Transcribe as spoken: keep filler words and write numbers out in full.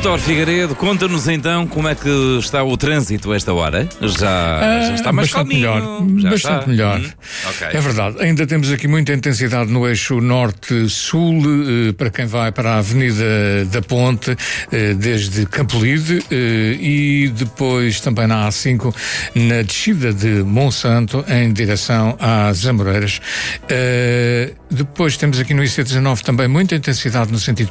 Vítor Figueiredo, conta-nos então como é que está o trânsito a esta hora. Já, ah, já está mais bastante calminho. melhor. Já bastante está. melhor. Hum, okay. É verdade. Ainda temos aqui muita intensidade no eixo norte-sul, eh, para quem vai para a Avenida da Ponte, eh, desde Campolide, eh, e depois também na A cinco, na descida de Monsanto, em direção às Amoreiras. Eh, depois temos aqui no I C dezanove também muita intensidade no sentido